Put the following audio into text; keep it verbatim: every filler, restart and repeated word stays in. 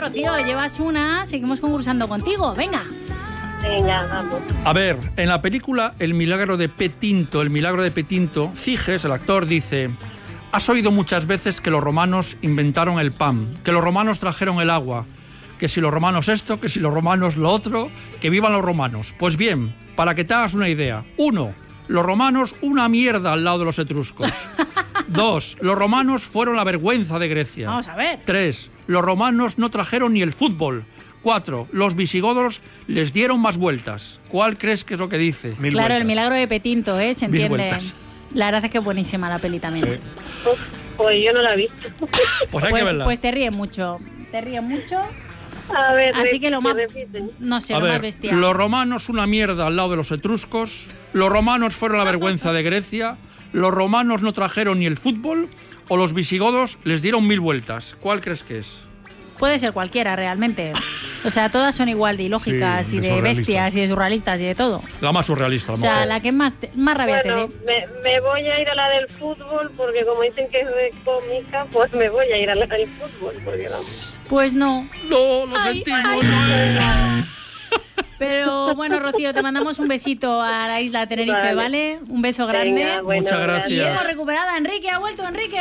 Rocío, llevas una, seguimos concursando contigo, venga. Venga, vamos. A ver, en la película El milagro de Petinto, el milagro de Petinto, Ciges, el actor, dice: has oído muchas veces que los romanos inventaron el pan, que los romanos trajeron el agua, que si los romanos esto, que si los romanos lo otro, que vivan los romanos. Pues bien, para que te hagas una idea. Uno, los romanos una mierda al lado de los etruscos. Dos, los romanos fueron la vergüenza de Grecia. Vamos a ver. Tres, los romanos no trajeron ni el fútbol. Cuatro, los visigodos les dieron más vueltas. ¿Cuál crees que es lo que dice? Mil claro, vueltas. El milagro de Petinto, ¿eh? Se entiende. Mil vueltas. La verdad es que es buenísima la peli también. Sí. Pues, pues yo no la he visto. Pues hay pues, que verla. Pues te ríes mucho. Te ríes mucho. A ver, Así que lo más... repiten. No sé, A lo ver, más bestial. Los romanos una mierda al lado de los etruscos. Los romanos fueron la vergüenza de Grecia. Los romanos no trajeron ni el fútbol. O los visigodos les dieron mil vueltas. ¿Cuál crees que es? Puede ser cualquiera, realmente. O sea, todas son igual de ilógicas Sí, y de de bestias y de surrealistas y de todo. La más surrealista. O sea, mejor. la que más, te, más rabia Bueno, te dé. me, me voy a ir a la del fútbol porque como dicen que es de cómica, pues me voy a ir a la del fútbol porque vamos. Pues no. No, lo Ay, sentimos. ay, no. ay. Pero bueno, Rocío, te mandamos un besito a la isla Tenerife, ¿vale? Vale. Un beso grande. Venga, bueno, Muchas gracias. Y hemos recuperado a Enrique, ha vuelto Enrique.